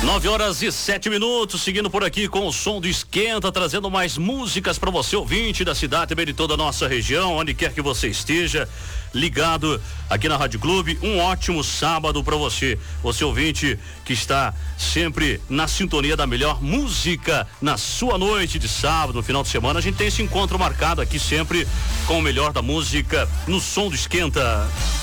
9h07, seguindo por aqui com o som do Esquenta, trazendo mais músicas para você, ouvinte da cidade, também de toda a nossa região, onde quer que você esteja, ligado aqui na Rádio Clube. Um ótimo sábado para você, ouvinte que está sempre na sintonia da melhor música na sua noite de sábado, no final de semana. A gente tem esse encontro marcado aqui sempre com o melhor da música no som do Esquenta.